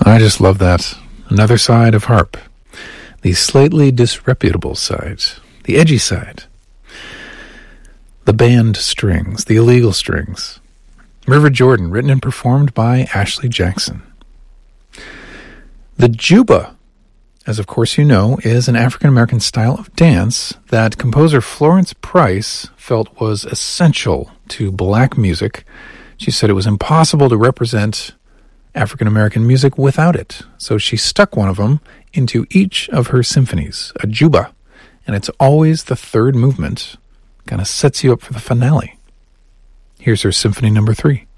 I just love that. Another side of harp. The slightly disreputable side. The edgy side. The banned strings. The illegal strings. River Jordan, written and performed by Ashley Jackson. The juba, as of course you know, is an African-American style of dance that composer Florence Price felt was essential to black music. She said it was impossible to represent African-American music without it. So she stuck one of them into each of her symphonies, a juba. And it's always the third movement. Kind of sets you up for the finale. Here's her Symphony Number 3.